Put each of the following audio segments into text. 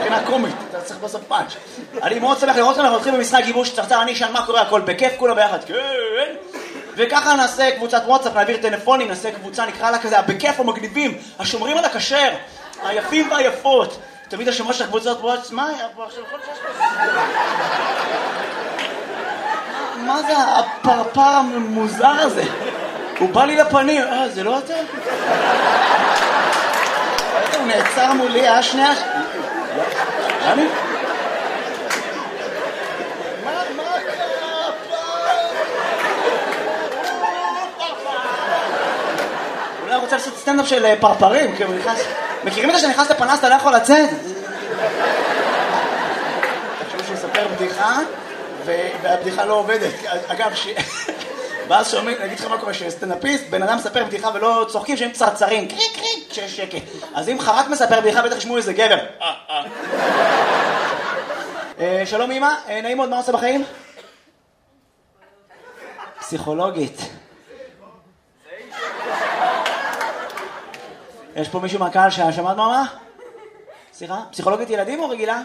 מבחינה קומית, אתה צריך בסוף פאנץ'. אני מאוד שמח לראות כאן, אנחנו הולכים במשחק גיבוש, צרצר, אני אשאל מה קורה, הכל בכיף, כולם ביחד, כן. וככה נעשה קבוצת וואטסאפ, נעביר טלפונים, נעשה קבוצה, נקרא לה כזה, בכיף המגניבים, השומרים על הכשר, היפים והיפות. תמיד השמות של הקבוצות וואטסאפ, מה היה פה עכשיו? מה זה הפרפר המוזר הזה? הוא בא לי לפנים, זה לא אתה? הוא נעצר מולי, שנייה... אני? מה קרה? אולי הוא רוצה לעשות סטנדאפ של פרפרים, כי הוא נכנס... מכירים את זה שנכנס לפנס, אתה לא יכול לצאת? תחשבו שהוא יספר בדיחה, והבדיחה לא עובדת. אגב, ואז שומעים, נגיד לך מה קורה, שסטנדאפיסט, בן אדם מספר בדיחה ולא צוחקים שהם צרצרים, קריק קריק, כשיש שקט. אז אם חרק מספר בדיחה, בטח ישמעו איזה גבר. שלום אמא, נעים מאוד, מה עושה בחיים? פסיכולוגית. יש פה מישהו מהקהל ששמעת מה? סליחה? פסיכולוגית ילדים או רגילה?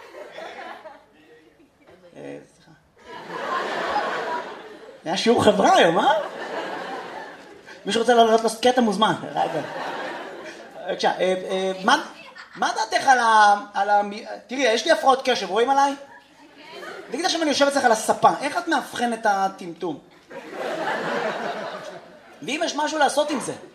סליחה. היה שיעור חברה היום, אה? מישהו רוצה לעלות קטע מוזמן. בבקשה, מה דעתך על ה... תראי, יש לי הפרעות קשב, רואים עליי? תגיד עכשיו אני יושב אצלך על הספה, איך את מאבחן את הטמטום? ואם יש משהו לעשות עם זה?